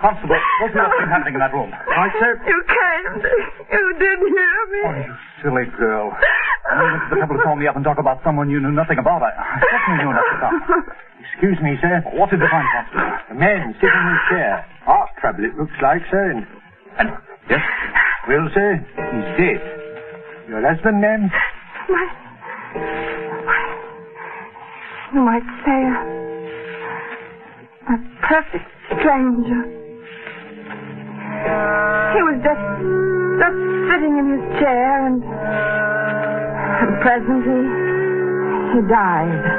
Constable, what's been happening in that room? Right, sir? You can't. You didn't hear me. Oh, you silly girl. You went to the trouble to call me up and talk about someone you knew nothing about. I certainly knew enough to come. Excuse me, sir. What did you find, Constable? A man sitting in his chair. Heart trouble, it looks like, sir. And yes? Well, sir, he's dead. Your husband, ma'am? You might say a perfect stranger. He was just sitting in his chair and presently he died.